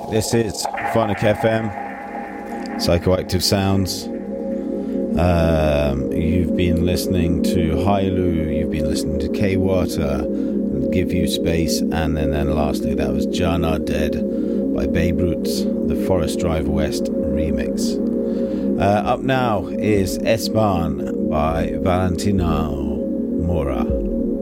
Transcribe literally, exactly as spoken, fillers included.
This is Phonic F M, Psychoactive Sounds. Um, you've been listening to Hailu, you've been listening to K-Water, Give You Space, and then, then lastly that was John Are Dead by Babe Roots, the Forest Drive West remix. Uh, up now is S-Bahn by Valentino Mora.